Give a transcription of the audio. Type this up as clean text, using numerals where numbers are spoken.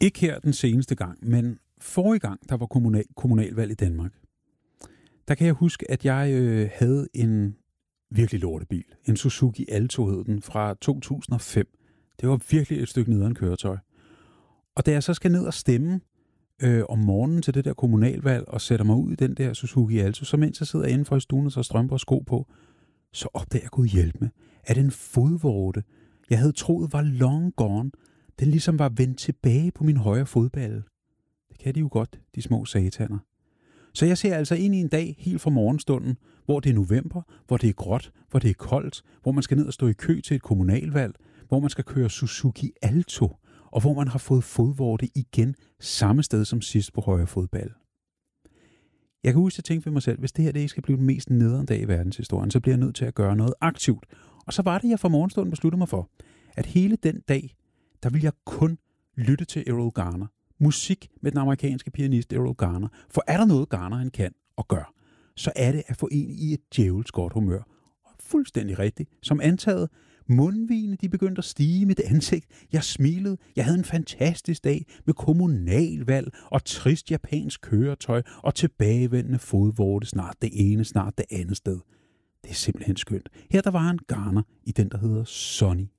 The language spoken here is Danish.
Ikke her den seneste gang, men forrige gang, der var kommunalvalg i Danmark. Der kan jeg huske, at jeg havde en virkelig lortebil. En Suzuki Alto hed den fra 2005. Det var virkelig et stykke nederen køretøj. Og da jeg så skal ned og stemme om morgenen til det der kommunalvalg og sætter mig ud i den der Suzuki Alto, så mens jeg sidder indenfor i stuen og så strømper og sko på, så opdager jeg, Gud hjælp med, at en fodvorte, jeg havde troet var long gone, den ligesom var vendt tilbage på min højre fodballe. Det kan de jo godt, de små sataner. Så jeg ser altså ind i en dag helt fra morgenstunden, hvor det er november, hvor det er gråt, hvor det er koldt, hvor man skal ned og stå i kø til et kommunalvalg, hvor man skal køre Suzuki Alto, og hvor man har fået fodvorte igen samme sted som sidst på højre fodballe. Jeg kan huske, at jeg tænkte ved mig selv, hvis det her det ikke skal blive den mest nederen dag i verdenshistorien, så bliver jeg nødt til at gøre noget aktivt. Og så var det, jeg fra morgenstunden besluttede mig for, at hele den dag, der ville jeg kun lytte til Errol Garner. Musik med den amerikanske pianist Errol Garner. For er der noget, Garner han kan og gør, så er det at få en i et djævelsk godt humør. Og fuldstændig rigtigt. Som antaget, mundvigene de begyndte at stige i mit ansigt. Jeg smilede. Jeg havde en fantastisk dag med kommunalvalg og trist japansk køretøj og tilbagevendende fodvorte snart det ene, snart det andet sted. Det er simpelthen skønt. Her der var en Garner i den, der hedder Sonny